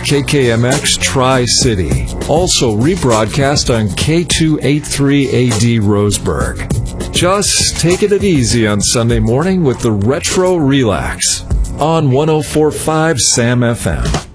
KKMX Tri-City. Also rebroadcast on K283AD Roseburg. Just taking it easy on Sunday morning with the Retro Relax on 104.5 Sam FM.